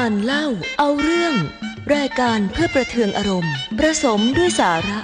อ่านเล่าเอาเรื่องรายการเพื่อประเทืองอารมณ์ผสมด้วยสาระ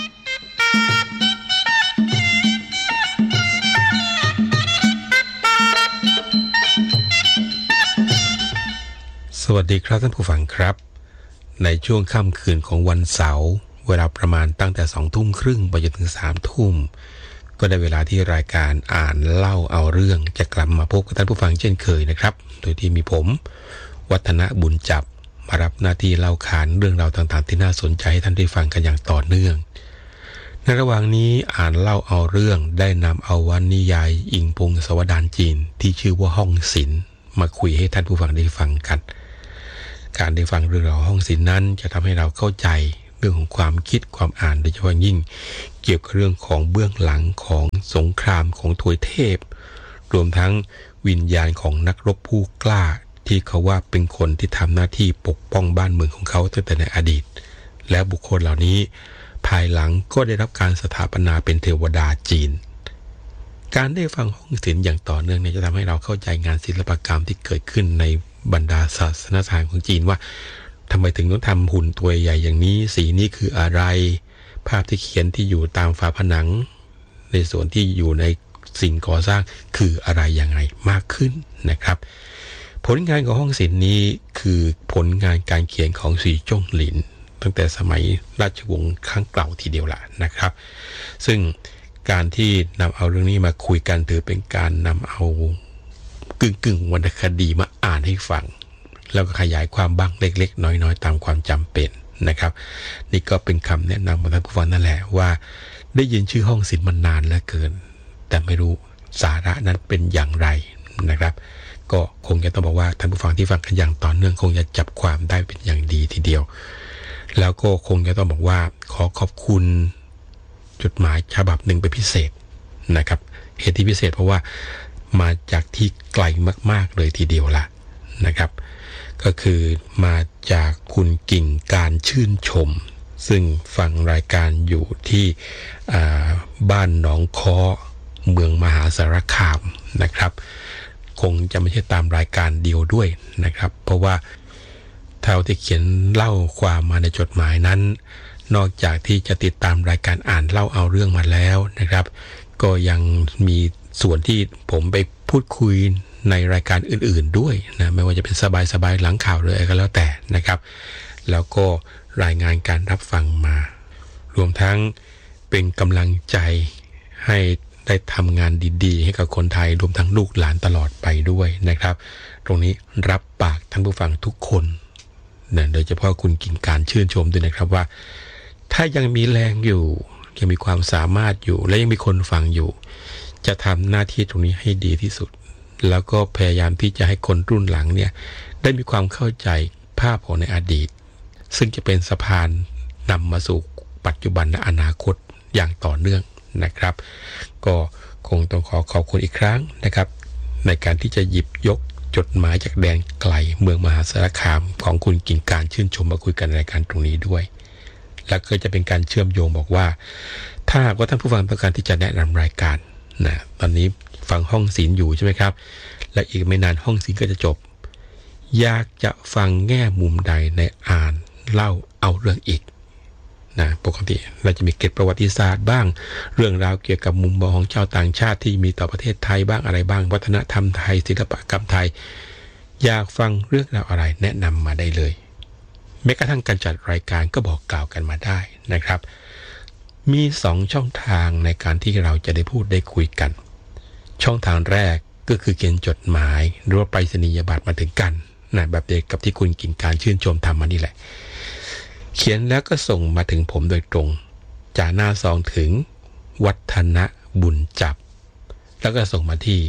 สวัสดีครับท่านผู้ฟังครับในช่วงค่ำคืนของวันเสาร์เวลาประมาณตั้งแต่20:30 ไปจนถึง21:00 น.ก็ได้เวลาที่รายการอ่านเล่าเอาเรื่องจะกลับมาพบกับท่านผู้ฟังเช่นเคยนะครับโดยที่มีผมวัฒนบุญจับมารับหน้าที่เล่าขานเรื่องราวต่างๆที่น่าสนใจให้ท่านได้ฟังกันอย่างต่อเนื่องในระหว่างนี้อ่านเล่าเอาเรื่องได้นำเอาวรรณนิยายอิงพงศาวดารจีนที่ชื่อว่าห้องศิลป์มาคุยให้ท่านผู้ฟังได้ฟังกันการได้ฟังเรื่องราวห้องศิลป์นั้นจะทำให้เราเข้าใจเรื่องของความคิดความอ่านโดยเฉพาะยิ่งเกี่ยวกับเรื่องของเบื้องหลังของสงครามของทวยเทพรวมทั้งวิญญาณของนักรบผู้กล้าที่เขาว่าเป็นคนที่ทำหน้าที่ปกป้องบ้านเมืองของเขาตั้งแต่ในอดีตและบุคคลเหล่านี้ภายหลังก็ได้รับการสถาปนาเป็นเทวดาจีนการได้ฟังห้องศิลป์อย่างต่อเนื่องจะทำให้เราเข้าใจงานศิลปกรรมที่เกิดขึ้นในบรรดาศาสนสถานของจีนว่าทำไมถึงต้องทำหุ่นตัวใหญ่อย่างนี้สีนี้คืออะไรภาพที่เขียนที่อยู่ตามฝาผนังในส่วนที่อยู่ในสิ่งก่อสร้างคืออะไรอย่างไรมากขึ้นนะครับผลงานของห้องศิลป์นี้คือผลงานการเขียนของสีจ้งหลินตั้งแต่สมัยราชวงศ์ครั้งเก่าทีเดียวล่ะนะครับซึ่งการที่นำเอาเรื่องนี้มาคุยกันถือเป็นการนำเอากึ่งวรรณคดีมาอ่านให้ฟังแล้วก็ขยายความบ้างเล็กๆน้อยๆตามความจำเป็นนะครับนี่ก็เป็นคำแนะนำของท่านผู้ฟังนั่นแหละว่าได้ยินชื่อห้องศิลป์มานานเหลือเกินแต่ไม่รู้สาระนั้นเป็นอย่างไรนะครับก็คงจะต้องบอกว่าท่านผู้ฟังที่ฟังกันอย่างต่อเนื่องคงจะจับความได้เป็นอย่างดีทีเดียวแล้วก็คงจะต้องบอกว่าขอขอบคุณจดหมายฉบับหนึ่งเป็นพิเศษนะครับเหตุที่พิเศษเพราะว่ามาจากที่ไกลมากๆเลยทีเดียวล่ะนะครับก็คือมาจากคุณกิ่งการชื่นชมซึ่งฟังรายการอยู่ที่บ้านหนองค้อเมืองมหาสารคามนะครับคงจะไม่ใช่ตามรายการเดียวด้วยนะครับเพราะว่าเท่าที่เขียนเล่าความมาในจดหมายนั้นนอกจากที่จะติดตามรายการอ่านเล่าเอาเรื่องมาแล้วนะครับก็ยังมีส่วนที่ผมไปพูดคุยในรายการอื่นๆด้วยนะไม่ว่าจะเป็นสบายๆหลังข่าวหรืออะไรก็แล้วแต่นะครับแล้วก็รายงานการรับฟังมารวมทั้งเป็นกำลังใจให้ได้ทำงานดีๆให้กับคนไทยรวมทั้งลูกหลานตลอดไปด้วยนะครับตรงนี้รับปากท่านผู้ฟังทุกคนนะโดยเฉพาะคุณกิ่งการชื่นชมด้วยนะครับว่าถ้ายังมีแรงอยู่ยังมีความสามารถอยู่และยังมีคนฟังอยู่จะทำหน้าที่ตรงนี้ให้ดีที่สุดแล้วก็พยายามที่จะให้คนรุ่นหลังเนี่ยได้มีความเข้าใจภาพของในอดีตซึ่งจะเป็นสะพานนำมาสู่ปัจจุบันและอนาคตอย่างต่อเนื่องนะครับก็คงต้องขอบคุณอีกครั้งนะครับในการที่จะหยิบยกจดหมายจากแดนไกลเมืองมหาสารคามของคุณกิ่งการชื่นชมมาคุยกันในรายการตรงนี้ด้วยและก็จะเป็นการเชื่อมโยงบอกว่าถ้าหากว่าท่านผู้ฟังต้องการที่จะแนะนำรายการนะตอนนี้ฟังห้องศิลป์อยู่ใช่ไหมครับและอีกไม่นานห้องศิลป์ก็จะจบอยากจะฟังแง่มุมใดในอ่านเล่าเอาเรื่องอีกนะปกติเราจะมีเกร็ดประวัติศาสตร์บ้างเรื่องราวเกี่ยวกับมุมมองของชาวต่างชาติที่มีต่อประเทศไทยบ้างอะไรบ้างวัฒนธรรมไทยศิลปกรรมไทยอยากฟังเรื่องราวอะไรแนะนำมาได้เลยแม้กระทั่งการจัดรายการก็บอกกล่าวกันมาได้นะครับมี2ช่องทางในการที่เราจะได้พูดได้คุยกันช่องทางแรกก็คือเขียนจดหมายหรือว่าไปรษณียบัตรมาถึงกันนะแบบเดียวกับที่คุณกิ่งการชื่นชมทำมานี่แหละเขียนแล้วก็ส่งมาถึงผมโดยตรงจากหน้าซองถึงวัฒนบุญจับแล้วก็ส่งมาที่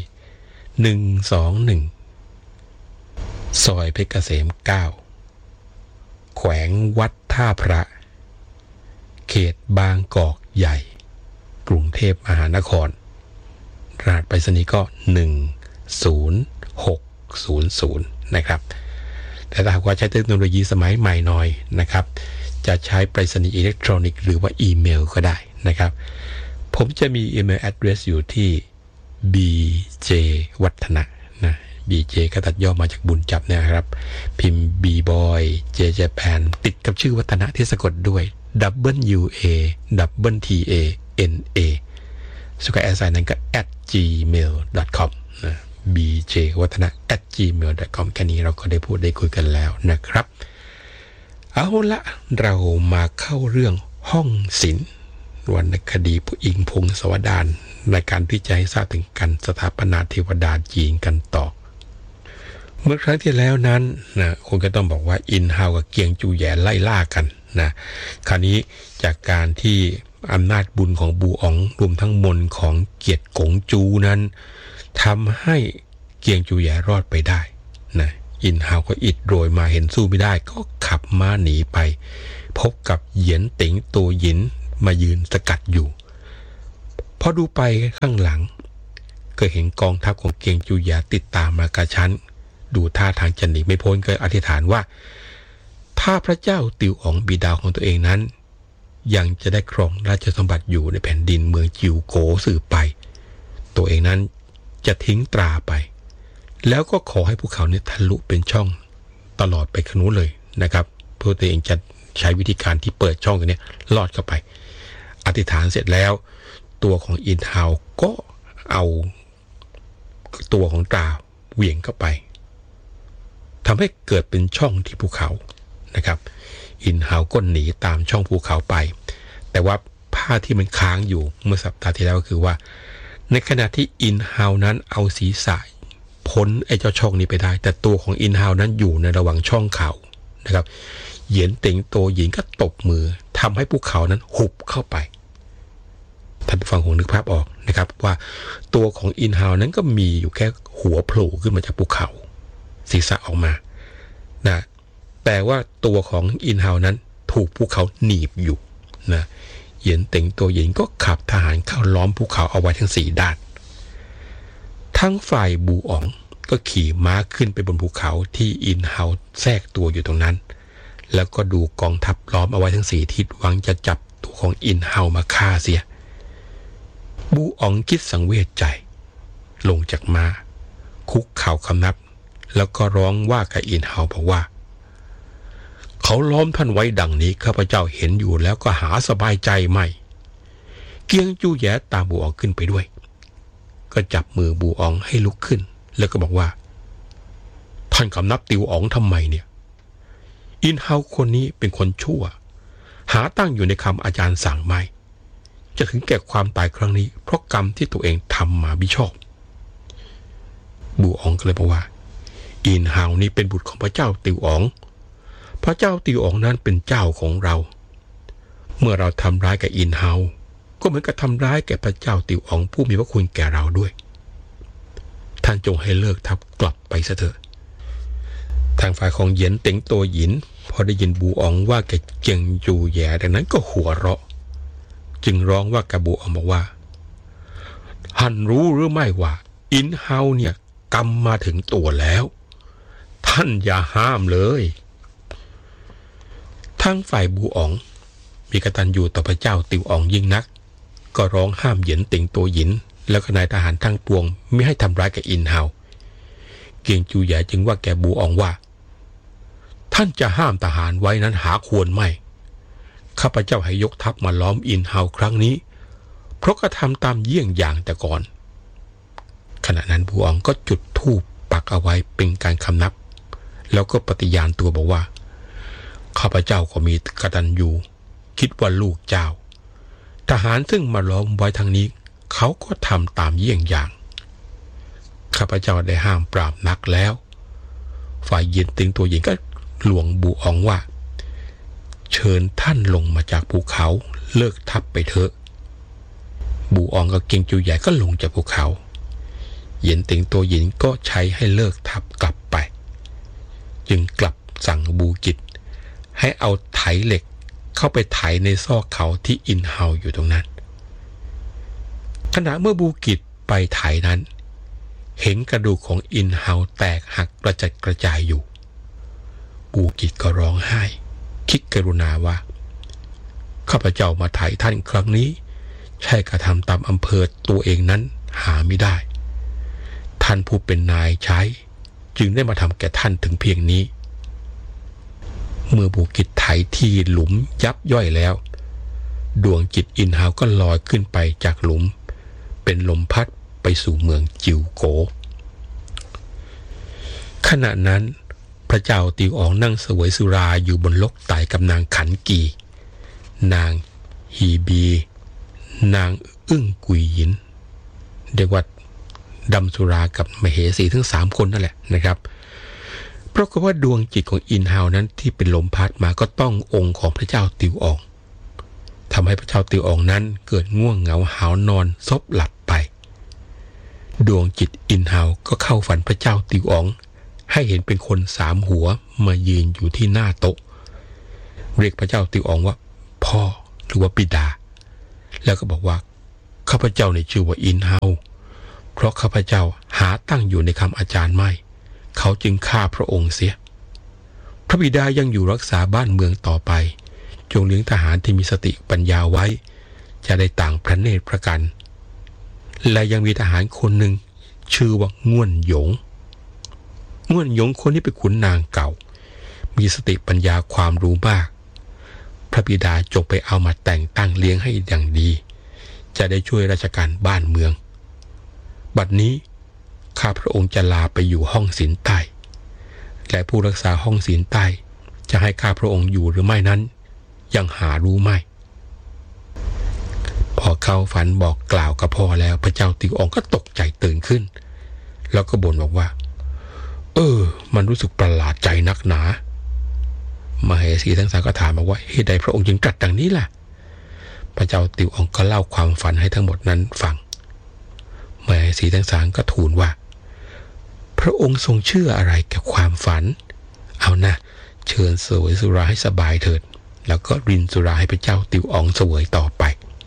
121ซอยเพชรเกษม9แขวงวัดท่าพระเขตบางกอกใหญ่กรุงเทพมหานครรหัสไปรษณีย์ก็10600นะครับแต่ถ้าหากว่าใช้เทคโนโลยีสมัยใหม่หน่อยนะครับจะใช้ไปรษณีย์อิเล็กทรอนิกส์หรือว่าอีเมลก็ได้นะครับผมจะมีอีเมล address อยู่ที่ bjwattana นะ BJ ก็ตัดย่อมาจากบุญจับนะครับพิมพ์ B-boy J Japan ติดกับชื่อวัฒนะที่สะกดด้วย WA_TANA สุขแอสไซน์นั้นก็ @gmail.com นะ BJ วัฒนะ @gmail.com แค่นี้เราก็ได้พูดได้คุยกันแล้วนะครับเอาละเรามาเข้าเรื่องห้องศิลป์วรรณคดีผู้อิงพงศาวดารในการที่จะให้ทราบถึงการสถาปนาเทวดาจีนกันต่อเมื่อครั้งที่แล้วนั้นนะคงจะต้องบอกว่าอินฮาวกับเกียงจูแย่ไล่ล่ากันนะคราวนี้จากการที่อำนาจบุญของบูอ๋องรวมทั้งมนของเกียรติกงจูนั้นทำให้เกียงจูแย่รอดไปได้นะอินฮาวก็อิดโรยมาเห็นสู้ไม่ได้ก็ขับม้าหนีไปพบกับเหยียนติ๋งตัวหยินมายืนสกัดอยู่พอดูไปข้างหลังก็เห็นกองทัพของเกียงจูแย่ติดตามมากระชั้นดูท่าทางจะหนีไม่พ้นก็อธิษฐานว่าถ้าพระเจ้าติวอ๋องบิดาของตัวเองนั้นยังจะได้ครองราชสมบัติอยู่ในแผ่นดินเมืองจิวโกสืบไปตัวเองนั้นจะทิ้งตราไปแล้วก็ขอให้ภูเขาเนี่ยทะลุเป็นช่องตลอดไปขนุนเลยนะครับเพื่อตัวเองจะใช้วิธีการที่เปิดช่องตัวนี้ลอดเข้าไปอธิษฐานเสร็จแล้วตัวของอินฮาวก็เอาตัวของตราเหวี่ยงเข้าไปทำให้เกิดเป็นช่องที่ภูเขานะครับอินฮาวก็หนีตามช่องภูเขาไปแต่ว่าผ้าที่มันค้างอยู่เมื่อสัปดาห์ที่แล้วก็คือว่าในขณะที่อินฮาวนั้นเอาศีรษะพ้นไอ้เจ้าช่องนี้ไปได้แต่ตัวของอินฮาวนั้นอยู่ในระหว่างช่องเขานะครับเหยียนเต็งโตหญิงก็ตบมือทำให้ภูเขานั้นหุบเข้าไปท่านผู้ฟังคงนึกภาพออกนะครับว่าตัวของอินฮาวนั้นก็มีอยู่แค่หัวโผล่ขึ้นมาจากภูเขาศีรษะออกมานะแต่ว่าตัวของอินฮาวนั้นถูกภูเขาหนีบอยู่นะเหยียนเต็งตัวหญิงก็ขับทหารเข้าล้อมภูเขาเอาไว้ทั้ง4ด้านทั้งฝ่ายบูอ๋องก็ขี่ม้าขึ้นไปบนภูเขาที่อินฮาวแทรกตัวอยู่ตรงนั้นแล้วก็ดูกองทัพล้อมเอาไว้ทั้ง4ทิศหวังจะจับตัวของอินฮาวมาฆ่าเสียบูอ๋องคิดสังเวชใจลงจากม้าคุกเข่าคำนับแล้วก็ร้องว่ากับอินฮาวบอกว่าเขาล้อมท่านไว้ดังนี้ข้าพเจ้าเห็นอยู่แล้วก็หาสบายใจไม่เกียงจูแย่ตามบูอ๋องขึ้นไปด้วยก็จับมือบูอ๋องให้ลุกขึ้นแล้วก็บอกว่าท่านคำนับติวอ๋องทำไมเนี่ยอินฮาวคนนี้เป็นคนชั่วหาตั้งอยู่ในคำอาจารย์สั่งไม่จะถึงแก่ความตายครั้งนี้เพราะกรรมที่ตัวเองทำมาบิชอบบูอ๋องก็เลยบอกว่าอินฮาวนี้เป็นบุตรของพระเจ้าติวอ๋องพระเจ้าติวอ๋องนั้นเป็นเจ้าของเราเมื่อเราทำร้ายกับอินฮาวก็เหมือนกับทำร้ายแก่พระเจ้าติวอ๋องผู้มีพระคุณแก่เราด้วยท่านจงให้เลิกทับกลับไปซะเถอะทางฝ่ายของเหยียนเต็งโตหยินพอได้ยินบูอ๋องว่าแกเจียงจูแย่ดังนั้นก็หัวเราะจึงร้องว่ากับบูอ๋องบอกว่าท่านรู้หรือไม่ว่าอินฮาวเนี่ยกรรมมาถึงตัวแล้วท่านอย่าห้ามเลยทางฝ่ายบูอ๋องมีกตัญญูต่อพระเจ้าติวอ๋องยิ่งนักก็ร้องห้ามเหยียนเต็งโตหยินแล้วก็นายทหารทั้งปวงไม่ให้ทำร้ายกับอินฮาวเกียงจูแย่จึงว่าแกบูอ๋องว่าท่านจะห้ามทหารไว้นั้นหาควรไม่ข้าพเจ้าให้ยกทัพมาล้อมอินฮาวครั้งนี้เพราะกระทำตามเยี่ยงอย่างแต่ก่อนขณะนั้นบูอ๋องก็จุดธูปปักเอาไว้เป็นการคำนับแล้วก็ปฏิญาณตัวบอกว่าข้าพเจ้าก็มีกตัญญูคิดว่าลูกเจ้าทหารซึ่งมาล้อมไว้ทางนี้เขาก็ทำตามเยี่ยงอย่างข้าพเจ้าได้ห้ามปรามนักแล้วฝ่ายเหยียนเต็งตัวหญิงก็หลวงบูอ๋องว่าเชิญท่านลงมาจากภูเขาเลิกทับไปเถอะบูอ๋องกับเกียงจูใหญ่ก็ลงจากภูเขาเหยียนเต็งตัวหญิงก็ใช้ให้เลิกทับกลับไปจึงกลับสั่งบูกิจให้เอาไถเหล็กเข้าไปไถในซอกเขาที่อินฮาวอยู่ตรงนั้นขณะเมื่อบูกิจไปไถนั้นเห็นกระดูกของอินฮาวแตกหักกระจัดกระจายอยู่บูกิจก็ร้องไห้คิดกรุณาว่าข้าพเจ้ามาไถท่านครั้งนี้ใช่กระทำตามอำเภอตัวเองนั้นหาไม่ได้ท่านผู้เป็นนายใช้จึงได้มาทำแก่ท่านถึงเพียงนี้เมื่อบุกิจไถที่หลุมยับย่อยแล้วดวงจิตอินฮาวก็ลอยขึ้นไปจากหลุมเป็นลมพัดไปสู่เมืองจิวโกขณะนั้นพระเจ้าติวอ๋องนั่งเสวยสุราอยู่บนลกไต่กับนางขันกีนางฮีบีนางอึ้งกุยหยินเรียกว่าดำสุรากับมเหสีทั้ง3คนนั่นแหละนะครับเพราะว่าดวงจิตของอินฮาวนั้นที่เป็นลมพัดมาก็ต้ององค์ของพระเจ้าติวอ๋องทำให้พระเจ้าติวอ๋องนั้นเกิดง่วงเหงาหาวนอนซบหลับไปดวงจิตอินฮาวก็เข้าฝันพระเจ้าติวอ๋องให้เห็นเป็นคน3หัวมายืนอยู่ที่หน้าโต๊ะเรียกพระเจ้าติวอ๋องว่าพ่อหรือว่าบิดาแล้วก็บอกว่าข้าพเจ้าในชื่อว่าอินฮาวเพราะข้าพเจ้าหาตั้งอยู่ในคำอาจารย์ไม่เขาจึงฆ่าพระองค์เสียพระบิดายังอยู่รักษาบ้านเมืองต่อไปจงเลี้ยงทหารที่มีสติปัญญาไว้จะได้ต่างพระเนตรพระกันและยังมีทหารคนหนึ่งชื่อว่าง่วนหยงคนนี้เป็นขุนนางเก่ามีสติปัญญาความรู้มากพระบิดาจงไปเอามาแต่งตั้งเลี้ยงให้อย่างดีจะได้ช่วยราชการบ้านเมืองบัดนี้ข้าพระองค์จะลาไปอยู่ห้องศีลใต้และผู้รักษาห้องศีลใต้จะให้ข้าพระองค์อยู่หรือไม่นั้นยังหารู้ไม่พอเข้าฝันบอกกล่าวกับพ่อแล้วพระเจ้าติวอ๋องก็ตกใจตื่นขึ้นแล้วก็บ่นบอกว่ามันรู้สึกประหลาดใจนักหนามเหสีทั้ง3ก็ถามมาว่าเหตุใดพระองค์จึงตรัสดังนี้ล่ะพระเจ้าติวอ๋องก็เล่าความฝันให้ทั้งหมดนั้นฟังมเหสีทั้ง3ก็ทูลว่าพระองค์ทรงเชื่ออะไรกับความฝันเอานะเชิญเสวยสุราให้สบายเถิดแล้วก็รินสุราให้พระเจ้าติวอ๋องเสวยต่อไป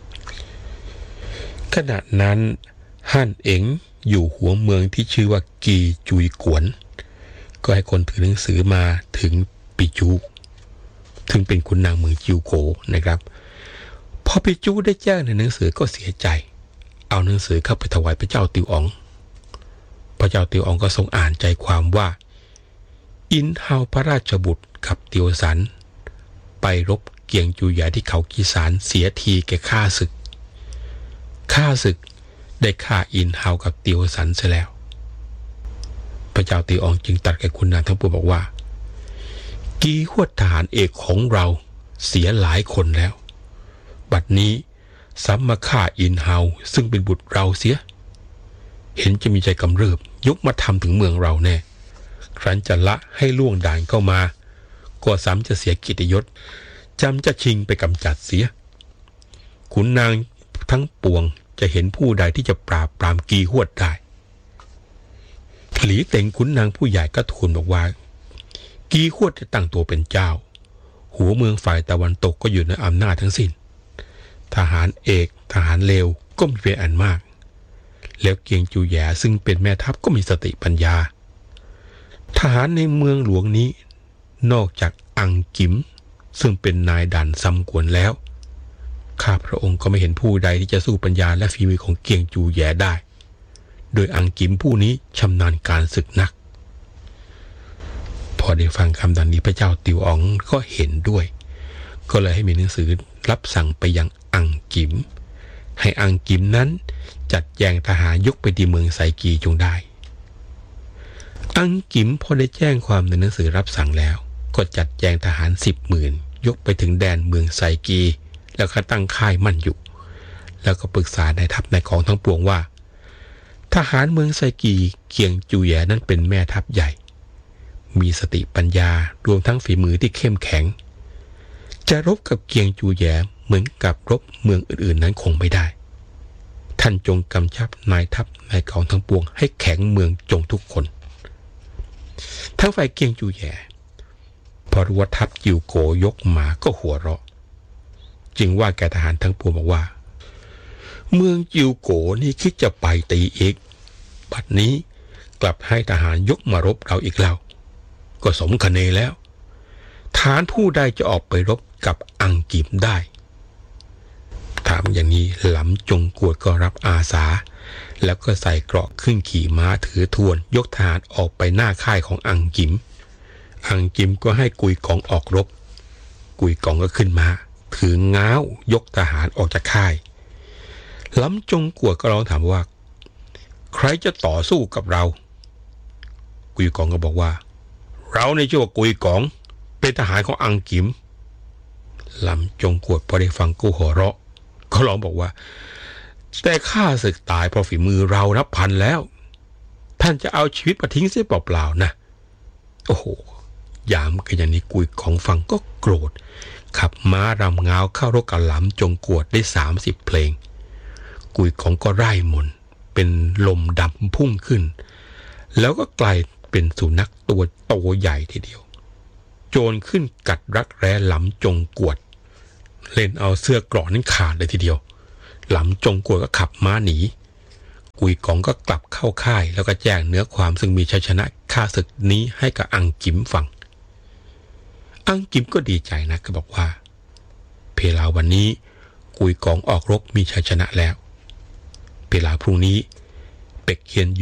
ขณะนั้นฮั่นเอ๋งอยู่หัวเมืองที่ชื่อว่ากีจุยกวนก็ให้คนถือหนังสือมาถึงปิจูซึ่งเป็นขุนนางเมืองจิวโกนะครับพอปิจูได้แจ้งในหนังสือก็เสียใจเอาหนังสือเข้าไปถวายพระเจ้าติวอ๋องพระเจ้าติวอ๋องก็ทรงอ่านใจความว่าอินฮาวพระราชบุตรกับเตียวสันไปรบเกียงจูหยาที่เขากีสานเสียทีแก่ข้าศึกได้ฆ่าอินฮาวกับเตียวสันเสียแล้วพระเจ้าติวอ๋องจึงตรัสแก่ขุนนางทั้งปวงบอกว่ากีฮวดทหารเอกของเราเสียหลายคนแล้วบัดนี้ซ้ำมาฆ่าอินฮาวซึ่งเป็นบุตรเราเสียเห็นจะมีใจกำเริบยกมาทำถึงเมืองเราแน่ครั้นจะละให้ล่วงด่านเข้ามาก็ซ้ำจะเสียกิตติยศจำจะชิงไปกำจัดเสียขุนนางทั้งปวงจะเห็นผู้ใดที่จะปราบปรามกีฮวดได้หลีเต็งขุนนางผู้ใหญ่ก็ทูลบอกว่ากีฮวดจะตั้งตัวเป็นเจ้าหัวเมืองฝ่ายตะวันตกก็อยู่ในอำนาจทั้งสิ้นทหารเอกทหารเลวก็มีเป็นอันมากแล้วเกียงจูแหย่ซึ่งเป็นแม่ทัพก็มีสติปัญญาทหารในเมืองหลวงนี้นอกจากอังกิมซึ่งเป็นนายด่านซำกวนแล้วข้าพระองค์ก็ไม่เห็นผู้ใดที่จะสู้ปัญญาและฝีมือของเกียงจูแหย่ได้โดยอังกิมผู้นี้ชำนาญการศึกนักพอได้ฟังคำดังนี้พระเจ้าติวอ๋องก็เห็นด้วยก็เลยให้มีหนังสือรับสั่งไปยังอังกิมให้อังกิมนั้นจัดแจงทหารยกไปที่เมืองไซกีจงได้อังกิมพอได้แจ้งความในหนังสือรับสั่งแล้วก็จัดแจงทหาร 10,000 ยกไปถึงแดนเมืองไซกีแล้วก็ตั้งค่ายมั่นอยู่แล้วก็ปรึกษาในทัพในกองทั้งปวงว่าทหารเมืองไซกีเกียงจูแหย่นั้นเป็นแม่ทัพใหญ่มีสติปัญญารวมทั้งฝีมือที่เข้มแข็งจะรบกับเกียงจูแหย่เหมือนกับรบเมืองอื่นๆนั้นคงไม่ได้ท่านจงกำชับนายทัพในกองทั้งปวงให้แข็งเมืองจงทุกคนทั้งฝ่ายเกียงจูแหย่พอรู้ว่าทัพจิวโกยกมาก็หัวเราะจึงว่าแก่ทหารทั้งปวงบอกว่าเมืองจิวโกนี่คิดจะไปตีอีกบัดนี้กลับให้ทหารยกมารบเราอีกแล้วก็สมคะเนแล้วทหารผู้ใดจะออกไปรบกับอังกิมได้ถามอย่างนี้หลำจงกวดก็รับอาสาแล้วก็ใส่เกราะขึ้นขี่ม้าถือทวนยกทหารออกไปหน้าค่ายของอังกิมก็ให้กุยกองออกรบกุยกองก็ขึ้นมาถือง้าวยกทหารออกจากค่ายล้ำจงกวดก็ร้องถามว่าใครจะต่อสู้กับเรากุยกองก็บอกว่าเราในชื่อว่ากุยกองเป็นทหารของอังกิมล้ำจงกวดพอได้ฟังก็หัวเราะก็ร้องบอกว่าแต่ข้าศึกตายเพราะฝีมือเรานับพันแล้วท่านจะเอาชีวิตมาทิ้งเสียเปล่าๆนะโอ้โหยามกันอย่างนี้กุยกองฟังก็โกรธขับม้ารำง้าวเข้ารบกับล้ำจงกวดได้30เพลงกุยกองก็ไร่มนเป็นลมดำพุ่งขึ้นแล้วก็กลายเป็นสุนัขตัวโตใหญ่ทีเดียวโจรขึ้นกัดรักแร้ล้ำจงกวดเล่นเอาเสื้อเกราะนั้นขาดเลยทีเดียวล้ำจงกวดก็ขับม้าหนีกุยกองก็กลับเข้าค่ายแล้วก็แจ้งเนื้อความซึ่งมีชัยชนะฆ่าศึกนี้ให้กับอังกิมฟังอังกิมก็ดีใจนะก็บอกว่าเพลาวันนี้กุยกองออกรบมีชัยชนะแล้วเวลาพรุ่งนี้เป็กเคียน